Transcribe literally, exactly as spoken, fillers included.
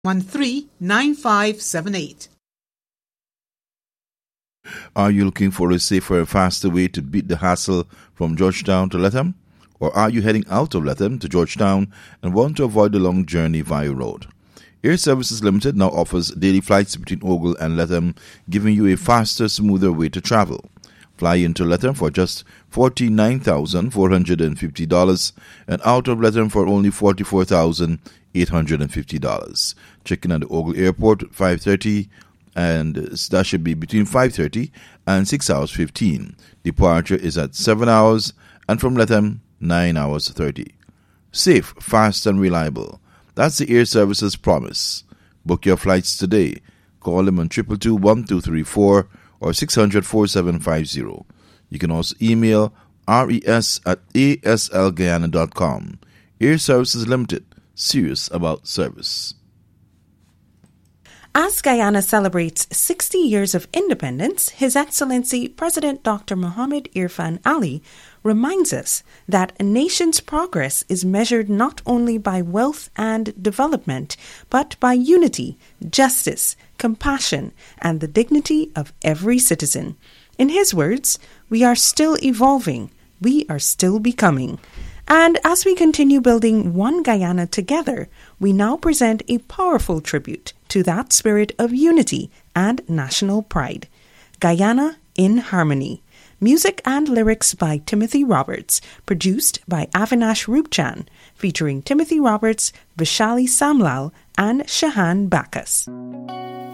one three nine five seven eight. Are you looking for a safer and faster way to beat the hassle from Georgetown to Latham? Or are you heading out of Latham to Georgetown and want to avoid the long journey via road? Air Services Limited now offers daily flights between Ogle and Latham, giving you a faster, smoother way to travel. Fly into Latham for just forty-nine thousand four hundred fifty dollars and out of Latham for only forty-four thousand eight hundred fifty dollars. Check-in at the Ogle Airport five thirty, and that should be between five thirty and six hours fifteen. Departure is at seven hours, and from Latham, nine hours thirty. Safe, fast, and reliable. That's the Air Services promise. Book your flights today. Call them on two two two, one two three four or six hundred, four seven five zero. You can also email res at a s l guyana dot com. Air Services Limited. Serious about service. As Guyana celebrates sixty years of independence, His Excellency President Doctor Mohammed Irfan Ali reminds us that a nation's progress is measured not only by wealth and development, but by unity, justice, compassion, and the dignity of every citizen. In his words, we are still evolving, we are still becoming. And as we continue building one Guyana together, we now present a powerful tribute to that spirit of unity and national pride. Guyana in Harmony. Music and lyrics by Timothy Roberts, produced by Avinash Rupchan, featuring Timothy Roberts, Vishali Samlal, and Shahan Bacchus.